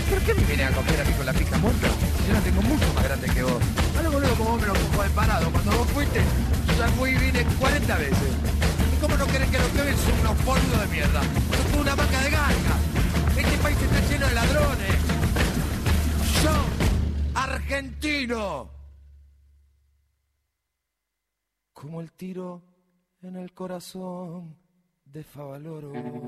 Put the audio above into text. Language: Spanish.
¿Por qué me viene a coger a mí con la pija muerta? Yo la tengo mucho más grande que vos. Algo boludo como vos me lo cojo de parado. Cuando vos fuiste, yo ya fui y vine 40 veces. ¿Y cómo no querés que los pibes son unos polvos de mierda? Son una vaca de ganja. Este país está lleno de ladrones. Yo, argentino. Como el tiro en el corazón de Favaloro.